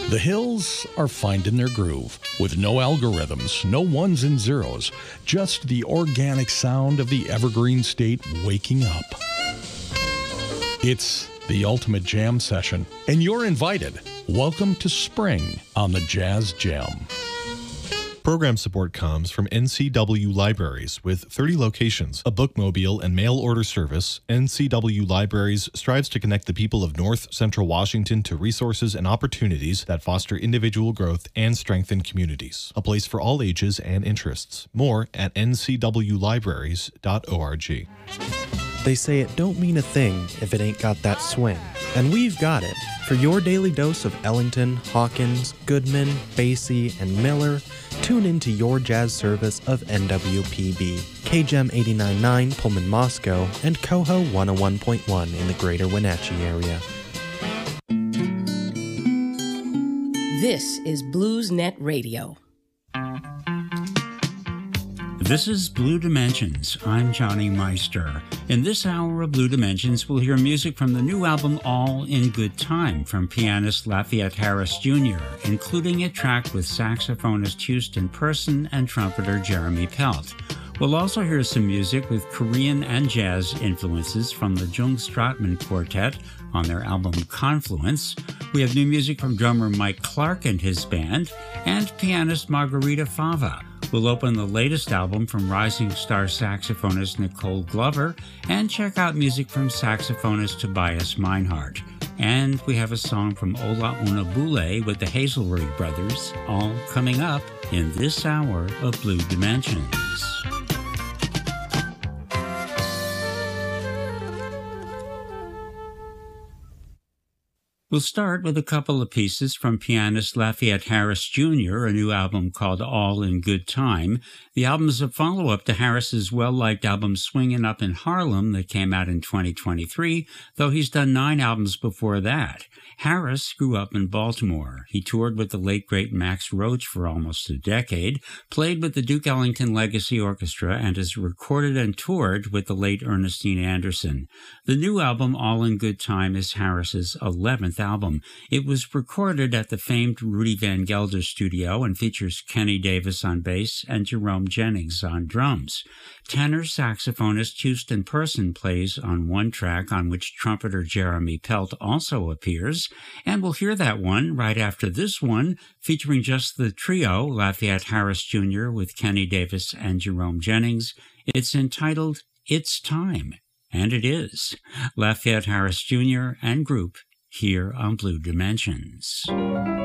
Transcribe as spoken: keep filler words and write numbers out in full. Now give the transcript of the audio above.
The hills are finding their groove, with no algorithms, no ones and zeros, just the organic sound of the evergreen state waking up. It's the ultimate jam session, and you're invited. Welcome to spring on the Jazz Jam. Program support comes from N C W Libraries. With thirty locations, a bookmobile, and mail order service, N C W Libraries strives to connect the people of North Central Washington to resources and opportunities that foster individual growth and strengthen communities. A place for all ages and interests. More at n c w libraries dot org. They say it don't mean a thing if it ain't got that swing. And we've got it. For your daily dose of Ellington, Hawkins, Goodman, Basie, and Miller, tune into your jazz service of N W P B, K G E M eighty-nine point nine Pullman Moscow, and Coho one oh one point one in the greater Wenatchee area. This is BluesNet Radio. This is Blue Dimensions. I'm Johnny Meister. In this hour of Blue Dimensions, we'll hear music from the new album All in Good Time from pianist Lafayette Harris Junior, including a track with saxophonist Houston Person and trumpeter Jeremy Pelt. We'll also hear some music with Korean and jazz influences from the Jung Stratman Quartet on their album Confluence. We have new music from drummer Mike Clark and his band, and pianist Margarita Fava. We'll open the latest album from rising star saxophonist Nicole Glover and check out music from saxophonist Tobias Meinhardt. And we have a song from Ola Unabule with the Hazelrig Brothers, all coming up in this hour of Blue Dimensions. We'll start with a couple of pieces from pianist Lafayette Harris Junior, a new album called All in Good Time. The album is a follow-up to Harris's well-liked album Swingin' Up in Harlem that came out in twenty twenty-three, though he's done nine albums before that. Harris grew up in Baltimore. He toured with the late great Max Roach for almost a decade, played with the Duke Ellington Legacy Orchestra, and has recorded and toured with the late Ernestine Anderson. The new album, All in Good Time, is Harris's eleventh album. It was recorded at the famed Rudy Van Gelder studio and features Kenny Davis on bass and Jerome Jennings on drums. Tenor saxophonist Houston Person plays on one track on which trumpeter Jeremy Pelt also appears, and we'll hear that one right after this one, featuring just the trio, Lafayette Harris Junior with Kenny Davis and Jerome Jennings. It's entitled It's Time, and it is. Lafayette Harris Junior and group here on Blue Dimensions.